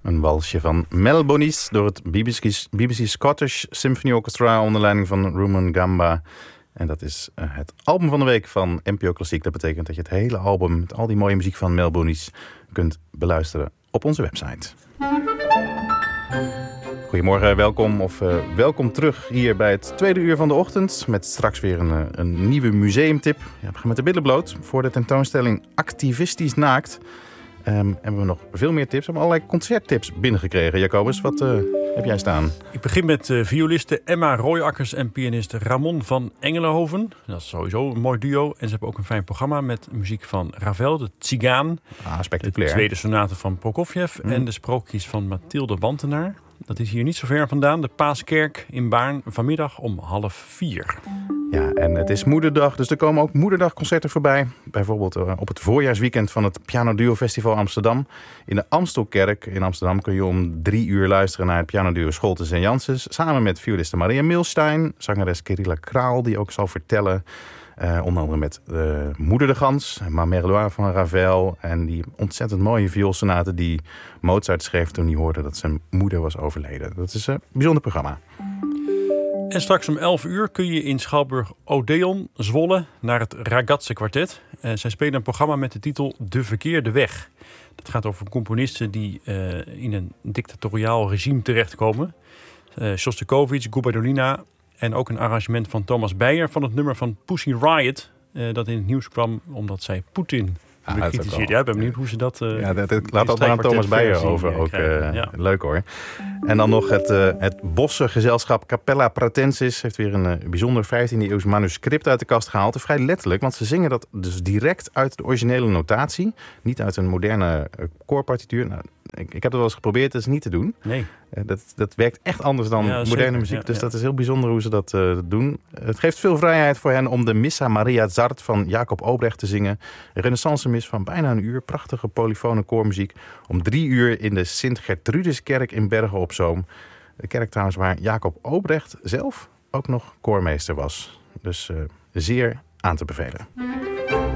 Een walsje van Melbonis door het BBC Scottish Symphony Orchestra onder leiding van Rumen Gamba. En dat is het album van de week van NPO Klassiek. Dat betekent dat je het hele album met al die mooie muziek van Melbonis kunt beluisteren op onze website. Goedemorgen, welkom terug hier bij het tweede uur van de ochtend. Met straks weer een nieuwe museumtip. Ja, we gaan met de billen bloot voor de tentoonstelling Activistisch Naakt. Hebben we nog veel meer tips. We hebben allerlei concerttips binnengekregen. Jacobus, wat heb jij staan? Ik begin met violiste Emma Royakkers en pianist Ramon van Engelenhoven. Dat is sowieso een mooi duo. En ze hebben ook een fijn programma met muziek van Ravel, de Tsigaan. Spectaculair. De tweede sonate van Prokofjev en de sprookjes van Mathilde Wantenaar. Dat is hier niet zo ver vandaan. De Paaskerk in Baarn vanmiddag om 3:30. Ja, en het is Moederdag, dus er komen ook Moederdagconcerten voorbij. Bijvoorbeeld op het voorjaarsweekend van het Piano Duo Festival Amsterdam. In de Amstelkerk in Amsterdam kun je om 3 uur luisteren naar het Piano Duo Scholtes en Janssens. Samen met violiste Maria Milstein, zangeres Kerila Kraal, die ook zal vertellen. Onder andere met Moeder de Gans, Ma Merloire van Ravel. En die ontzettend mooie vioolsonate die Mozart schreef toen hij hoorde dat zijn moeder was overleden. Dat is een bijzonder programma. En straks om 11 uur kun je in Schouwburg Odeon, Zwolle, naar het Ragazze Kwartet. Zij spelen een programma met de titel De Verkeerde Weg. Dat gaat over componisten die in een dictatoriaal regime terechtkomen. Shostakovich, Gubaidulina en ook een arrangement van Thomas Beyer van het nummer van Pussy Riot. Dat in het nieuws kwam omdat zij Poetin bekritiseerd. Ja, ik ben benieuwd hoe ze dat... laat dat maar aan Thomas Beyer over. Ook, leuk hoor. En dan nog het Bosse gezelschap Capella Pratensis heeft weer een bijzonder 15e-eeuws manuscript uit de kast gehaald. Vrij letterlijk, want ze zingen dat dus direct uit de originele notatie. Niet uit een moderne koorpartituur. Nou, ik heb dat wel eens geprobeerd, dat is niet te doen. Nee. Dat werkt echt anders dan moderne muziek. Dus dat is heel bijzonder hoe ze dat doen. Het geeft veel vrijheid voor hen om de Missa Maria Zart van Jacob Obrecht te zingen. Een renaissance-mis van bijna een uur. Prachtige polyfone koormuziek. Om 3 uur in de Sint-Gertrudeskerk in Bergen op Zoom. De kerk trouwens waar Jacob Obrecht zelf ook nog koormeester was. Dus zeer aan te bevelen.